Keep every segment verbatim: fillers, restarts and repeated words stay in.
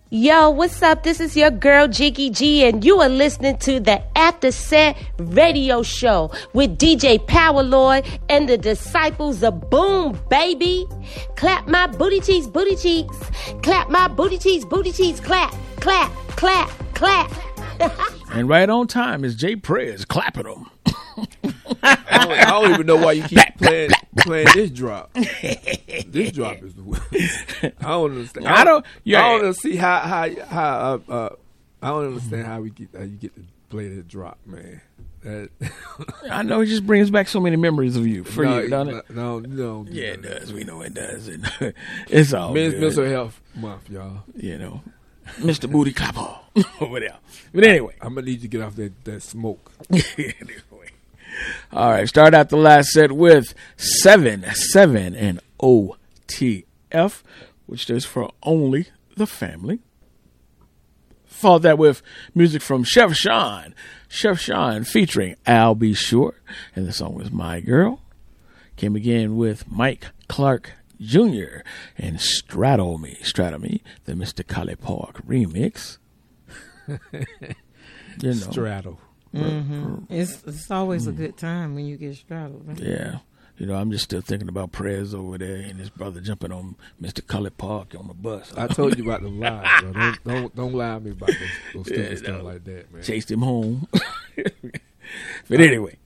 Yo, what's up? This is your girl Jiggy G, and you are listening to the After Set Radio Show with D J Power Lord and the Disciples of Boom, baby. Clap my booty cheeks, booty cheeks. Clap my booty cheeks, booty cheeks. Clap, clap, clap, clap. And right on time is Jay Prez clapping them. I, don't, I don't even know why you keep playing playing this drop. This drop is the worst. I don't understand. I don't. Yeah, I don't see how how how. Uh, uh, I don't understand how we get how you get to play this drop, man. That, I know it just brings back so many memories of you for no, you, doesn't it? No, no. Yeah, it does. We know it does. It, it's all Men's good. Mental Health Month, y'all. You know, Mister Booty Clapper over there. But anyway, I'm gonna need you to get off that that smoke. Anyway. All right, start out the last set with seven seven and O T F, which stands for Only the Family. Followed that with music from Chef Sean, Chef Sean featuring Al B. Short, and the song was My Girl. Came again with Mike Clark Junior and Straddle Me, Straddle Me, the Mister Collie Park remix. You know. Straddle. Mm-hmm. It's it's always mm. a good time when you get straddled. Right? Yeah. You know, I'm just still thinking about Prez over there and his brother jumping on Mister Cully Park on the bus. I told you about the lie, bro. Don't, don't, don't lie to me about those, those stupid yeah, stuff no. like that, man. Chased him home. But anyway,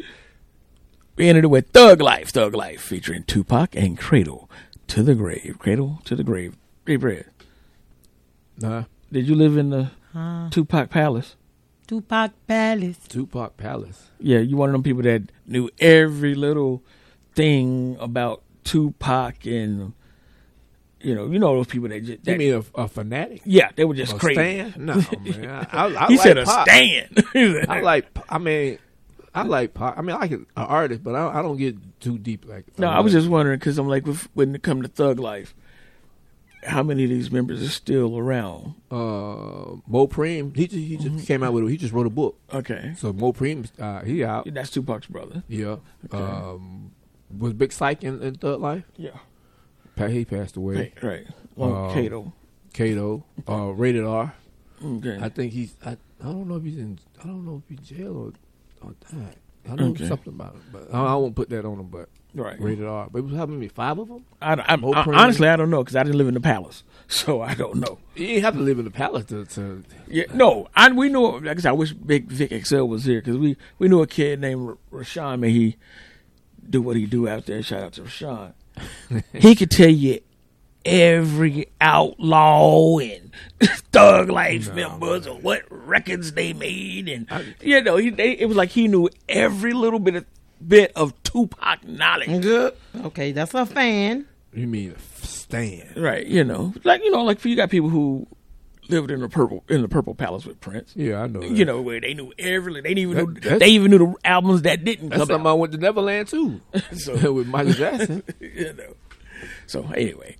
we ended it with Thug Life, Thug Life, featuring Tupac and Cradle to the Grave. Cradle to the Grave. Hey, Prez. Nah. Did you live in the huh? Tupac Palace? Tupac Palace. Tupac Palace. Yeah, you one of them people that knew every little thing about Tupac, and you know, you know those people that just. That, you mean a, a fanatic? Yeah, they were just a crazy. Stan? No, man. I, I, I he like said a Pac. Stan. I like. I mean, I like Pac. I mean, I like an artist, but I, I don't get too deep. Like no, I, I was just wondering because I'm like, with, when it comes to Thug Life, how many of these members are still around? Uh, Mo Preem, he just, he just mm-hmm. came out with. He just wrote a book. Okay, so Mo Preem, uh, he out. That's Tupac's brother. Yeah. Okay. Um, was Big Syke in, in Thug Life? Yeah. He passed away. Right. right. Well, um, Kato. Kato. Uh, Rated R. Okay. I think he's. I, I don't know if he's in. I don't know if he's in jail or, or died. I know okay. something about it, but I, I won't put that on him. But right. Rated R. But it was how many? Five of them? I, I, I, honestly, I don't know because I didn't live in the palace, so I don't know. You didn't have to live in the palace to. to yeah. No, I we knew. Like I said, I wish Big Vic Excel was here because we we knew a kid named Rashawn. May he do what he do out there. Shout out to Rashawn. He could tell you every outlaw and Thug Life no, members man. Or what records they made, and I, you know, he, they, it was like he knew every little bit of bit of Tupac knowledge. Good. Okay, that's a fan. You mean a stan, right? You know, like you know, like you got people who lived in the purple in the Purple Palace with Prince. Yeah, I know. That. You know, where they knew every they didn't even that, know they even knew the albums that didn't that's come something out. I went to Neverland too. So with Michael Jackson. You know. So anyway,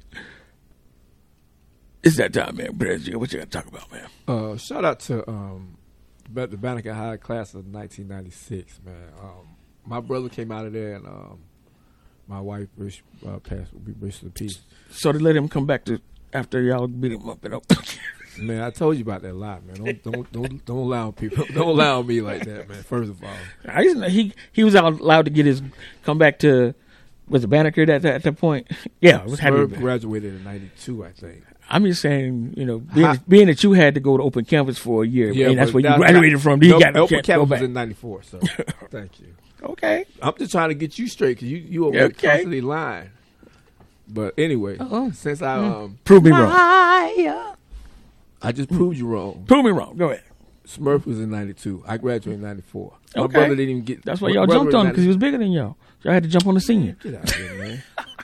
it's that time, man. What you got to talk about, man? Uh, shout out to um, the Banneker High class of nineteen ninety-six, man. Um, my brother came out of there, and um, my wife uh, passed. We rest in peace. So they let him come back to after y'all beat him up and up. Man, I told you about that lie, man. Don't don't don't don't allow people. Don't allow me like that, man. First of all, I just, he he was allowed to get his come back to. Was it Banneker at that at that point? Yeah, it was. Smurf graduated in ninety-two, I think. I'm just saying, you know, being, being that you had to go to open campus for a year, yeah, and that's where you that, graduated that, from. You no, got to open go campus back. was in ninety-four, so thank you. Okay, I'm just trying to get you straight because you you are okay. constantly lying. But anyway, uh-oh. since I um prove me wrong, I just proved you wrong. Prove me wrong. Go ahead. Smurf was in ninety-two. I graduated in ninety-four. My okay. brother didn't even get. That's why y'all jumped on him because he was bigger than y'all. Y'all had to jump on the senior. Get out of here, man.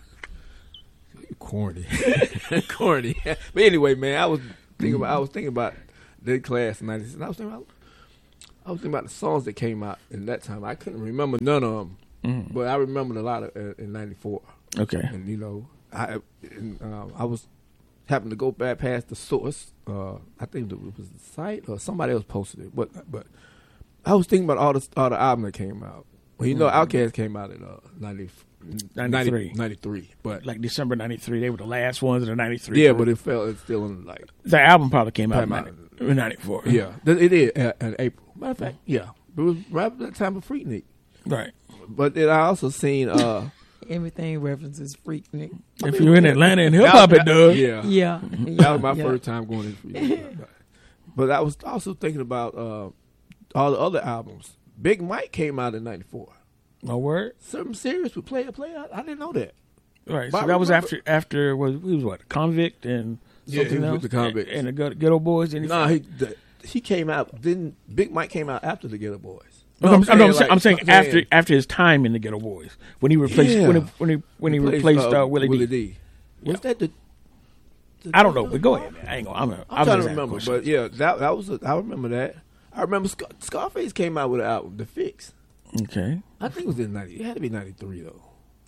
Corny, corny. But anyway, man, I was thinking about. I was thinking about that class in ninety-six. I was thinking about. I was thinking about the songs that came out in that time. I couldn't remember none of them, mm. but I remembered a lot of uh, in ninety-four. Okay, and you know, I and, um, I was happened to go back past the source. Uh, I think it was the site or somebody else posted it, but but I was thinking about all the all the album that came out. Well, you know, mm-hmm. Outkast came out in uh, ninety, ninety-three. ninety-three. But like December ninety-three. They were the last ones of the ninety-three. Yeah, group. but it felt it's still in like. The album probably came out Time in ninety-four. Yeah, it did uh, in April. Matter of fact, yeah. It was right at that time of Freaknik. Right. But then I also seen. Uh, Everything references Freaknik. If I mean, you're in Atlanta and hip hop, it does. Yeah. Yeah. That was my yeah. first time going to Freaknik. But I was also thinking about uh, all the other albums. Big Mike came out in ninety-four. No word. Something serious with Player Player. I, I didn't know that. Right. But So I that was remember- after after was he was what Convict and Yeah, something he was else with the Convicts. and, and the Ghetto- Ghetto Boys. And No, he the, he came out. Didn't Big Mike came out after the Ghetto Boys? No, I'm, I'm, I'm, saying, like- I'm saying after after his time in the Ghetto Boys when he replaced Yeah. when he when he when he, Replaced, replaced uh, uh, Willie, Willie D. D. Was that the? the I don't know, but go ahead, man. I ain't gonna. I'm, a, I'm I'm trying to just remember, asking but yeah, that that was. A, I remember that. I remember Scar- Scarface came out with an album, The Fix. okay. I think it was in ninety. It had to be ninety-three though.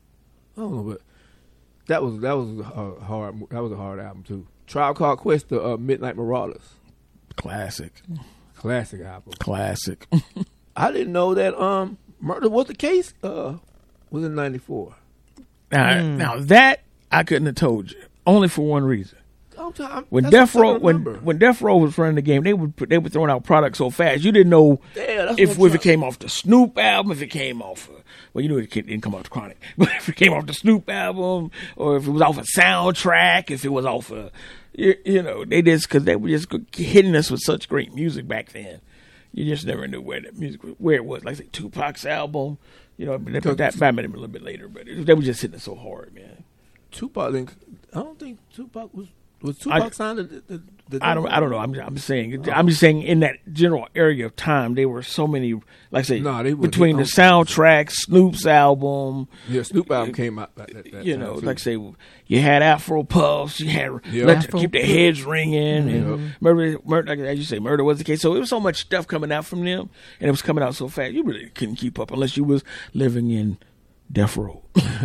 I don't know, but that was that was a hard. That was a hard album too. Tribe Called Quest, the uh, Midnight Marauders, Classic, classic album. classic. I didn't know that um Murder Was the Case uh was in ninety-four. Now, now that I couldn't have told you only for one reason. I'm t- I'm, When that's Death what I'm Row when remember. when Death Row was running the game, they would put, they were throwing out products so fast you didn't know Yeah, that's if what I'm if it came off the Snoop album, if it came off. Uh, well, you knew it didn't come off the Chronic, but if it came off the Snoop album, or if it was off a soundtrack, if it was off a, you, you know, they just because they were just hitting us with such great music back then. You just never knew where that music was, where it was. Like say Tupac's album, you know, but that, that, that might have been a little bit later, but it, they were just hitting us so hard, man. Tupac didn't. I don't think Tupac was was Tupac I- signed the, the, the I don't. I don't know. I'm. I'm saying. I'm just saying. In that general area of time, there were so many. Like I say, Nah, they were- between they- the soundtrack, Snoop's album. Yeah, Snoop album came out that, that, that You time, know, too. like I say, you had Afro Puffs. You had Yeah. let Afro keep their Puffs. heads ringing. And Yep. murder, murder. Like as you say, murder was the case. So it was so much stuff coming out from them, and it was coming out so fast. You really couldn't keep up unless you was living in Death Row.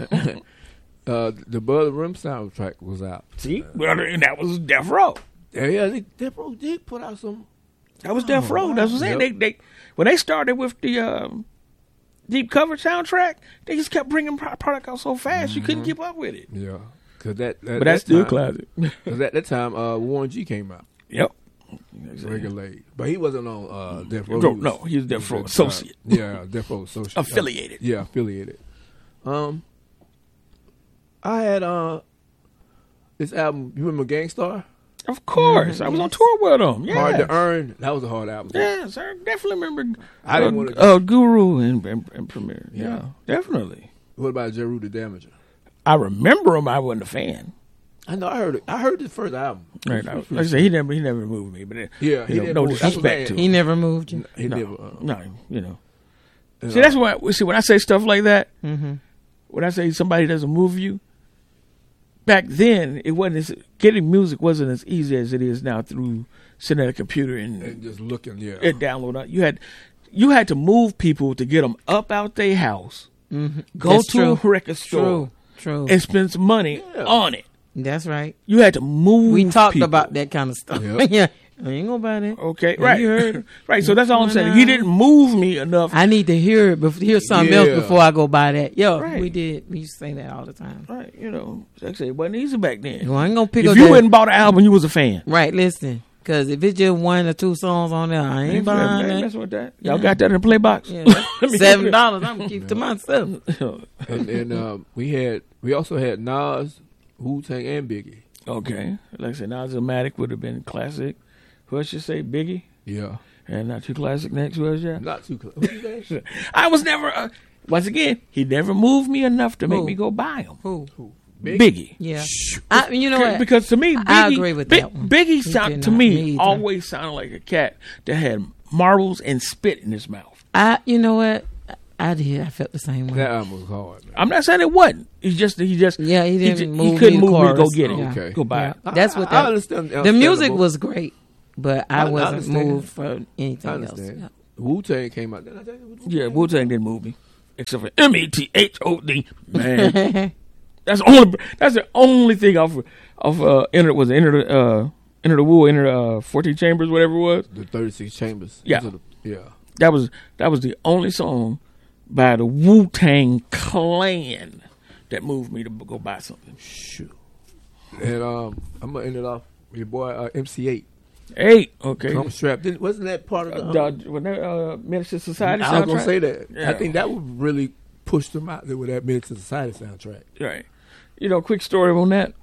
uh, the Bud Rim soundtrack was out. See, well, and that was Death Row. Yeah, yeah, they, Death Row did put out some. That was Death Row. That's what I'm saying. Yep. They, they when they started with the um, Deep Cover soundtrack, they just kept bringing pro- product out so fast you couldn't keep up with it. Yeah, cause that, that But that's that still time, classic. Cause at that time, uh, Warren G came out, Yep. Regulate, but he wasn't on uh, Death Row. No, was- no, he was Death Row at the associate. time. Yeah, Death Row associate, Affiliated. Uh, yeah, affiliated. Um, I had uh this album. You remember Gangstar? Of course. I was on tour with them. Yeah. Hard to Earn. That was a hard album. Yes, I definitely remember I didn't uh, wanna- uh, Guru and, and, and Premier. Yeah. Yeah. definitely. What about Jeru the Damager? I remember him. I wasn't a fan. I know. I heard it. I heard the first album. Right. I, like I said, he never, he never moved me. But it, Yeah, he you know, didn't no move- that's what disrespect I'm to He him. never moved you. He No, never. Uh, no, you know. you See, know, that's why. See, when I say stuff like that, Mm-hmm. when I say somebody doesn't move you, back then it wasn't as, getting music wasn't as easy as it is now through sitting at a computer and, and just looking. Yeah. and download it. You had you had to move people to get them up out their house, Mm-hmm. go That's to true. a record store, True. True. and spend some money Yeah. on it. That's right. You had to move. We talked people. about that kind of stuff. Yep. yeah. I ain't gonna buy that. Okay, Yeah, right, you heard. right. So that's all I'm Come saying. on He now. didn't move me enough. I need to hear it, before, hear something Yeah. else before I go buy that. Yo, Right. we did. We used to say that all the time. Right, you know, like I say, it wasn't easy back then. Well, I ain't gonna pick If up you that. went and bought an album, you was a fan. Right, listen. Because if it's just one or two songs on there, I ain't Ain't buying that. messing with that. Y'all Yeah. got that in the play box. Yeah, Let me- Seven dollars. I'm gonna keep it to myself. and and um, we had we also had Nas, Wu Tang, and Biggie. Okay, like I said, Nas-O-Matic would have been classic. Who else you say? Biggie, Yeah, and not too classic. Next was ya? not too close. Who's that? I was never. Uh, once again, he never moved me enough to make Who? me go buy him. Who? Biggie? Biggie. Yeah. I, you know what? Because to me, Biggie, I agree with Big- that one. Biggie He sound, did to not me need to. always sounded like a cat that had marbles and spit in his mouth. I. You know what? I did. I felt the same way. That album was hard, man. I'm not saying it wasn't. He just he just Yeah, he didn't ju- move couldn't me to move me to go chorus. get it. Yeah. Okay. Go buy Yeah. it. That's what I, that. I understand. The music understandable. was great, but I, I- I wasn't understand. moved for anything I else. understand. Yeah. Wu Tang came out. Did I tell you Wu-Tang? Yeah, Wu Tang didn't move me, except for M E T H O D. Man, that's the only. That's the only thing off of uh, enter was it enter the uh, enter the Wu enter uh, fourteen chambers whatever it was. The thirty-six Chambers. Yeah. Those are the- yeah. That was that was the only song by the Wu Tang Clan that moved me to go buy something. Shoot. And um, I'm gonna end it off with your boy uh, M C eight. Eight, okay. Come strapped. Didn't, wasn't that part of the? Uh, Um, the when that, uh, Minister Society. I was gonna soundtrack? say that. Yeah. I think that would really push them out there with that Minister Society soundtrack. Right. You know, quick story on that.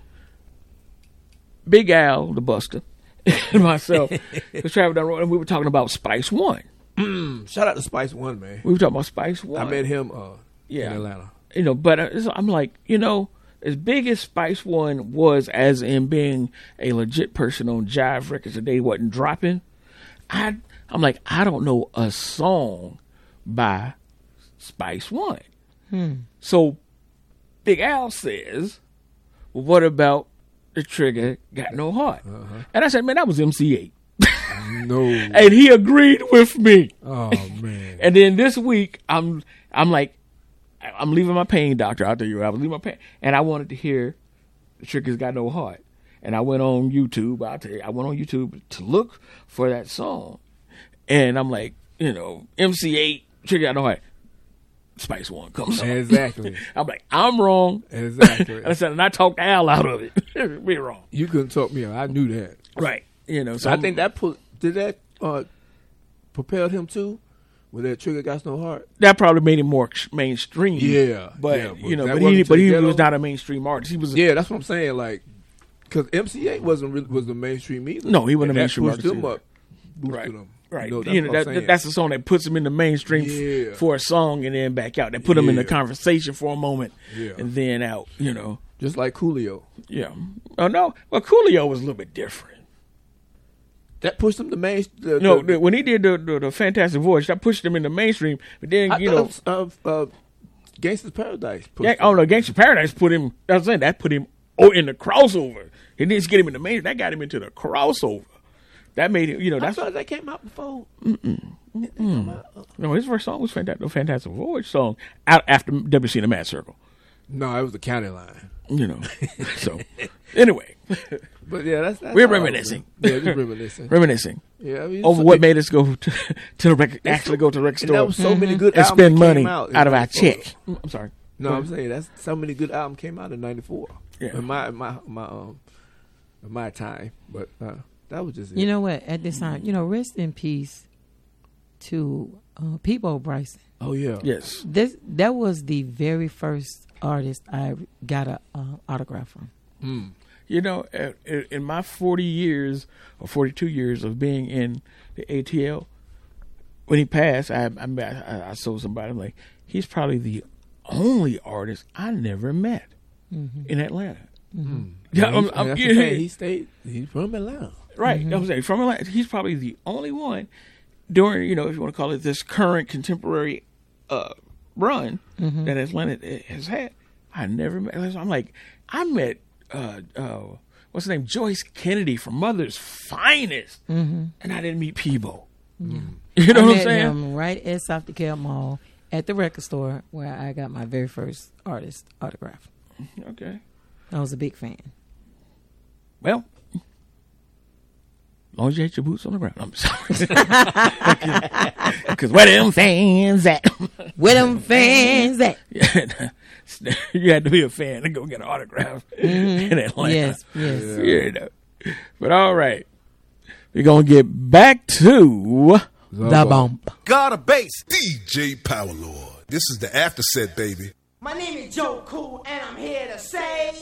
Big Al, the Buster, and myself was traveling down the road, and we were talking about Spice One. Mm, shout out to Spice One, man. We were talking about Spice One. I met him uh, yeah. in Atlanta. You know, but uh, I'm like, you know, as big as Spice One was, as in being a legit person on Jive Records that they wasn't dropping, I, I'm like, I don't know a song by Spice One. Hmm. So Big Al says, well, what about The Trigger Got No Heart? Uh-huh. And I said, man, that was M C eight. No. And he agreed with me. Oh man. And then this week, I'm I'm like, I'm leaving my pain doctor out there. I was leaving my pain, and I wanted to hear The Trigger's Got No Heart. And I went on YouTube. I'll tell you, I went on YouTube to look for that song, and I'm like, you know, M C eight, Trigger Got No Heart. Spice One comes on. Exactly. I'm like, I'm wrong. Exactly. And I said, and I talked Al out of it. Be wrong. You couldn't talk me out. I knew that. Right. You know, so So I I'm- think that put did that uh, propelled him too, with that Trigger Got No Heart. that probably made him more mainstream. Yeah, but yeah, you know, that but he wasn't but he Trigger was Ghetto? not a mainstream artist. He was Yeah, that's what I'm saying. Like, because M C eight wasn't really, was the mainstream either. No, he wasn't And a that mainstream pushed artist them either. up, boosted right, them. right. You know, that's You know, what I'm that, saying. that's the song that puts him in the mainstream f- Yeah. for a song and then back out. That put him in the Yeah. conversation for a moment Yeah. and then out. You know, Just like Coolio. yeah. Oh no, well, Coolio was a little bit different. That pushed him to main. The, No, the, the, when he did the, the the Fantastic Voyage, that pushed him in the mainstream. But then I you know, thought, uh, uh, Gangsta's Paradise. pushed yeah, him. oh no, Gangsta Paradise put him. That's what I'm saying. That put him oh in the crossover. It didn't get him in the main. That got him into the crossover. That made him. You know, I that's thought that came out before. no. His first song was Fantastic, the Fantastic Voyage song out after W C and the Mad Circle. No, it was the county line. You know, so anyway, But yeah, that's, that's We're all I was reminiscing. doing. Yeah, just reminiscing. reminiscing Yeah, I mean, over so- what made us go to, to the record, actually go to the record and there store was so many good and albums spend that money came out, in out of our ninety-four. check. I'm sorry. No, I'm saying that's so many good albums came out in ninety-four. Yeah. In my my my um in my time, but uh, that was just it. You know what? At this time, you know, rest in peace to uh, Peabo Bryson. Oh yeah. Yes. This that was the very first artist I got a uh, autograph from. Mm. You know, uh, in my forty years or forty-two years of being in the A T L, when he passed, I I, met, I, I saw somebody. I'm like, he's probably the only artist I never met Mm-hmm. in Atlanta. Mm-hmm. Yeah, Yeah, I'm, he's- I'm- that's yeah, the thing. He stayed. He's from Atlanta. right. Mm-hmm. I'm saying from Atlanta, he's probably the only one during, you know, if you want to call it this current contemporary uh, run Mm-hmm. that Atlanta has had. I never met. I'm like, I met. Uh, uh, what's the name? Joyce Kennedy from Mother's Finest, Mm-hmm. and I didn't meet Peabo. Mm. You know I what I'm met saying? him right at South DeKalb Mall at the record store where I got my very first artist autograph. Okay. I was a big fan. Well, as long as you had your boots on the ground. I'm sorry. Because where them fans at? Where them fans at? You had to be a fan to go get an autograph in Atlanta. Yes, yes. You know. But all right. We're going to get back to The bump. God of bass. D J Power Lord. This is the after set, baby. My name is Joe Cool, and I'm here to say...